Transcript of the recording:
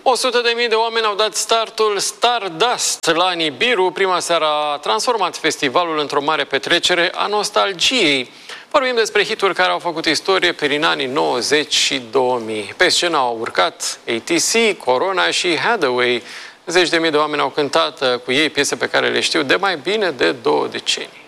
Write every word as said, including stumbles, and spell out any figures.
o sută de mii de oameni au dat startul Stardust la Nibiru. Prima seară a transformat festivalul într-o mare petrecere a nostalgiei. Vorbim despre hituri care au făcut istorie prin anii nouăzeci și două mii. Pe scenă au urcat A T C, Corona și Hathaway. Zeci de mii de oameni au cântat cu ei piese pe care le știu de mai bine de două decenii.